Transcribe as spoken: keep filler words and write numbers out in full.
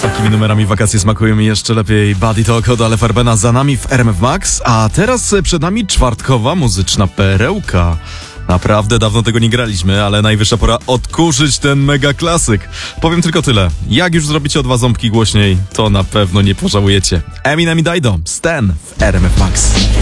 Takimi numerami wakacje smakują mi jeszcze lepiej. Body Talk od Ale Farbena za nami w R M F Max, a teraz przed nami czwartkowa muzyczna perełka. Naprawdę dawno tego nie graliśmy, ale najwyższa pora odkurzyć ten mega klasyk. Powiem tylko tyle. Jak już zrobicie o dwa ząbki głośniej, to na pewno nie pożałujecie. Eminem i Dido, Stan w R M F Max.